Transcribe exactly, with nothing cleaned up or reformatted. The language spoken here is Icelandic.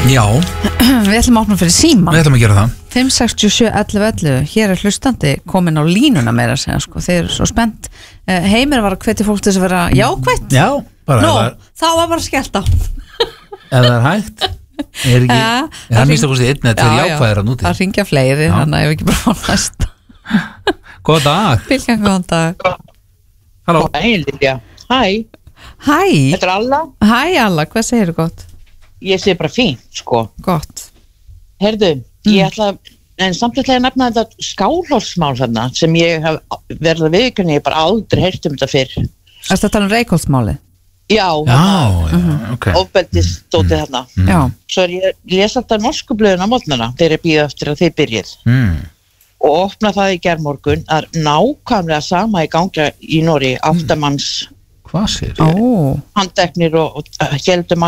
Já. Við ætlum að opna fyrir síman. Við ætlum að gera það. fimm sex sjö ellefu ellefu. Hér er hlustandi komin á línuna meira að segja, sko. Þeir eru svo spennt. Heimir var að hvetja fólk til þess að vera jákvætt. Já, bara. Nó, þá var bara skellt á. Ef það er hægt. Er ekki, ja, það minnst að kosti einn eða tveir jákvæðir að núti. Það ringja fleiri, já. Þannig að ég ekki bara fá næsta. Góð dag. Bilgan, góðan dag. Halló. Hæ, Lilja. Hæ. Hæ. Þetta er Alla. Hæ, Alla, hvað segirðu gott? Ég segi bara fínt, sko. Gott. Herðu, mm. ég ætla, en samt ætla ég að nefna þetta skálholtsmál þarna sem ég hef verið að viðurkenna, ég hef bara aldrei heyrt um þetta fyrr. Ertu að tala um Reykholtsmálið? Já, já, já, ok. Ofbeldisdótið þarna. Mm. Já. Svo er ég lesa þetta norsku blöðuna á mótnana þegar ég býða eftir að þið byrjið. Mm. Og opna það í gærmorgun að nákvæmlega sama í gangi í Noregi, áttamanns Hvað sér ég? Ó. handteknir og, og heldum